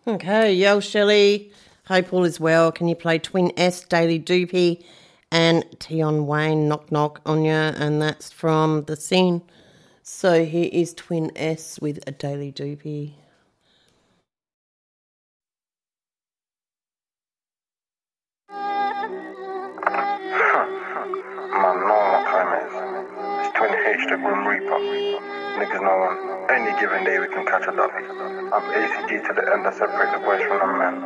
Okay, yo, Shelley. Hope all is well. Can you play Twin S, Daily Doopy, and Tion Wayne, Knock Knock on ya? And that's from The Scene. So here is Twin S with a Daily Doopy. Man, know what time it is. It's 20H, the Grim Reaper. Niggas know on any given day we can catch a duck. I'm ACG to the end, I separate the boys from the men.